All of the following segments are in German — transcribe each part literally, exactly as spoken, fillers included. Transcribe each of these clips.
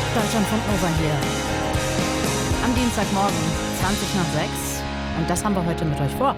Deutschlandfunk Nova hier. Am Dienstagmorgen, zwanzig nach sechs. Und das haben wir heute mit euch vor.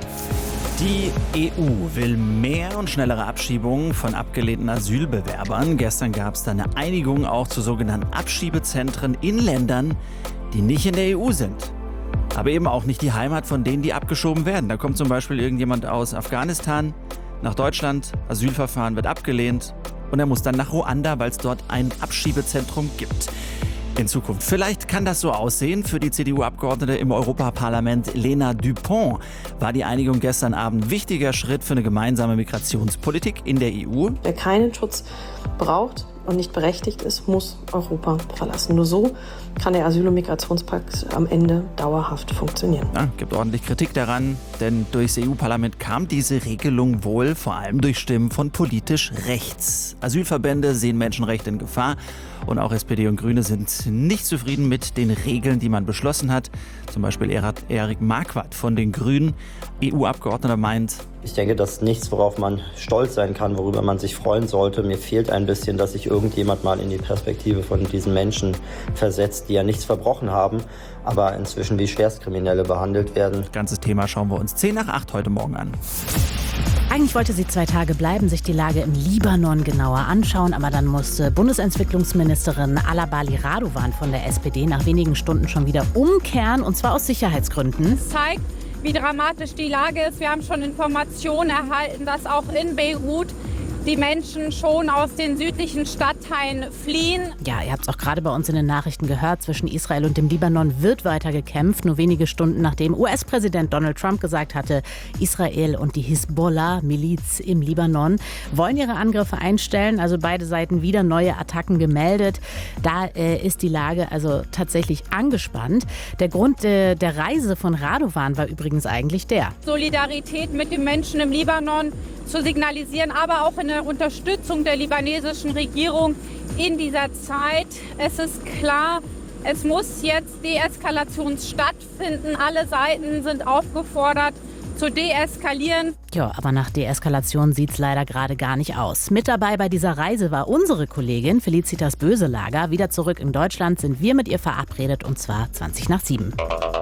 Die E U will mehr und schnellere Abschiebungen von abgelehnten Asylbewerbern. Gestern gab es da eine Einigung auch zu sogenannten Abschiebezentren in Ländern, die nicht in der E U sind. Aber eben auch nicht die Heimat von denen, die abgeschoben werden. Da kommt zum Beispiel irgendjemand aus Afghanistan nach Deutschland, Asylverfahren wird abgelehnt und er muss dann nach Ruanda, weil es dort ein Abschiebezentrum gibt. In Zukunft. Vielleicht kann das so aussehen. Für die C D U-Abgeordnete im Europaparlament Lena Dupont war die Einigung gestern Abend ein wichtiger Schritt für eine gemeinsame Migrationspolitik in der E U. Wer keinen Schutz braucht und nicht berechtigt ist, muss Europa verlassen. Nur so kann der Asyl- und Migrationspakt am Ende dauerhaft funktionieren. Ja, gibt ordentlich Kritik daran, denn durchs E U-Parlament kam diese Regelung wohl vor allem durch Stimmen von politisch rechts. Asylverbände sehen Menschenrechte in Gefahr und auch S P D und Grüne sind nicht zufrieden mit den Regeln, die man beschlossen hat. Zum Beispiel Erik Marquardt von den Grünen, E U-Abgeordneter, meint: Ich denke, das ist nichts, worauf man stolz sein kann, worüber man sich freuen sollte. Mir fehlt ein bisschen, dass sich irgendjemand mal in die Perspektive von diesen Menschen versetzt, die ja nichts verbrochen haben, aber inzwischen wie Schwerstkriminelle behandelt werden. Das ganze Thema schauen wir uns zehn nach acht heute Morgen an. Eigentlich wollte sie zwei Tage bleiben, sich die Lage im Libanon genauer anschauen, aber dann musste Bundesentwicklungsministerin Alabali Radovan von der S P D nach wenigen Stunden schon wieder umkehren, und zwar aus Sicherheitsgründen. Das zeigt, wie dramatisch die Lage ist. Wir haben schon Informationen erhalten, dass auch in Beirut die Menschen schon aus den südlichen Stadtteilen fliehen. Ja, ihr habt es auch gerade bei uns in den Nachrichten gehört. Zwischen Israel und dem Libanon wird weiter gekämpft. Nur wenige Stunden nachdem U S-Präsident Donald Trump gesagt hatte, Israel und die Hisbollah-Miliz im Libanon wollen ihre Angriffe einstellen. Also beide Seiten wieder neue Attacken gemeldet. Da äh, ist die Lage also tatsächlich angespannt. Der Grund äh, der Reise von Radovan war übrigens eigentlich der: Solidarität mit den Menschen im Libanon zu signalisieren, aber auch eine Unterstützung der libanesischen Regierung in dieser Zeit. Es ist klar, es muss jetzt Deeskalation stattfinden. Alle Seiten sind aufgefordert zu deeskalieren. Ja, aber nach Deeskalation sieht es leider gerade gar nicht aus. Mit dabei bei dieser Reise war unsere Kollegin Felicitas Böselager. Wieder zurück in Deutschland sind wir mit ihr verabredet, und zwar zwanzig nach sieben.